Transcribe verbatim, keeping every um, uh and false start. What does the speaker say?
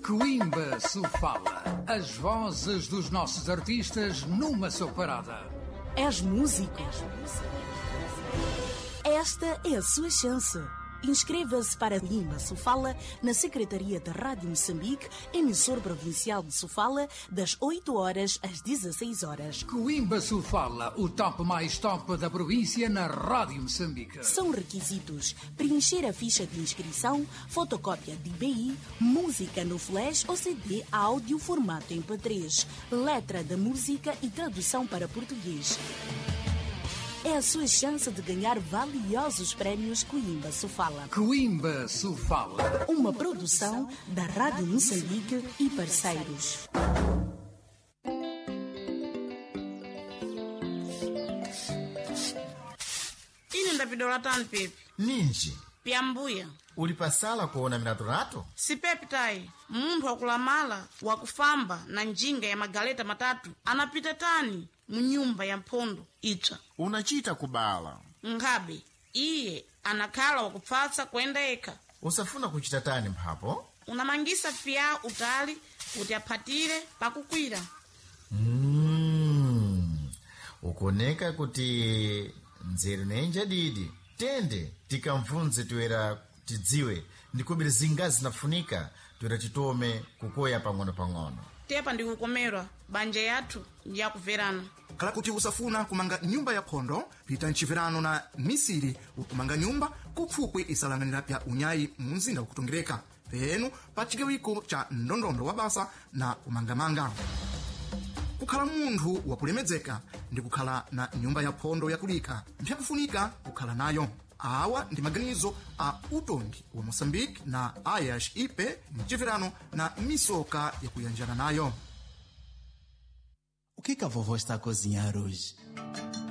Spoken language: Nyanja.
Coimbra Sofala. As vozes dos nossos artistas numa só parada. És músico? Esta é a sua chance. Inscreva-se para Coimbra Sofala na Secretaria da Rádio Moçambique, emissor provincial de Sofala, das oito horas às dezesseis horas. Coimbra Sofala, o top mais top da província na Rádio Moçambique. São requisitos: preencher a ficha de inscrição, fotocópia de I B I, música no flash ou C D áudio formato M P três, letra da música e tradução para português. É a sua chance de ganhar valiosos prémios Coimbra Sofala. Coimbra Sofala. Uma produção da Rádio Moçambique e parceiros. Ini ndapidola tani Pepe? Ninji, Piambuya. ulipasala kuona miratu-ratu? Si Pepe tayi, munthu wakulamala wakufamba na njinga ya magaleta matatu anapita tani mu nyumba ya mphondo itsva. Unachita kubala. Nkhabe iye anakhala wakupfatsa kuyenda eka. Usafuna kuchita tani mphapo? Unamangisa fiya utali kuti aphatire pakukwira. Mm. Ukoneka kuti nzeru nenja didi tende tikamvunze toera tidziwe ndikubiri zingazi zinafunika toera titome kukoya pang'ono-pang'ono. Tepa ndikukomerwa banja yathu ndiyakuverana. kala kuti usafuna kumanga nyumba ya phondo pita mchiverano na misiri ukumanga nyumba kupfukwi isalanganira pya unyayi mumzinda ukutongereka penu pa chigawiko cha ndondondo wa basa na kumangamanga. Kukhala munthu wakulemedzeka ndi kukhala na nyumba ya phondo yakulika mpyakufunika kukhala nayo. Awa ndi maganizo a utongi wa Moçambique na Ayash Ipe mchiverano na misoka yakuyanjana nayo. O que que a vovó está a cozinhar hoje?